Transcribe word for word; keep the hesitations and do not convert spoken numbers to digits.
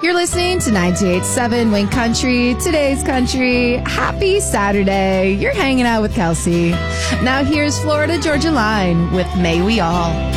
You're listening to ninety-eight point seven Wing Country, today's country. Happy Saturday. You're hanging out with Kelsey. Now here's Florida Georgia Line with May We All.